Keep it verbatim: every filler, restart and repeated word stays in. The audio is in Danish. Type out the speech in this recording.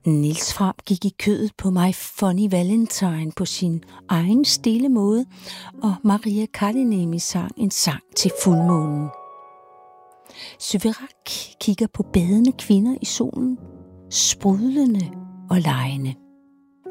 Niels Fram gik i kødet på My Funny Valentine på sin egen stille måde, og Maria Karliniemi sang en sang til fuldmånen. Syverac kigger på badende kvinder i solen, sprudlende og legende.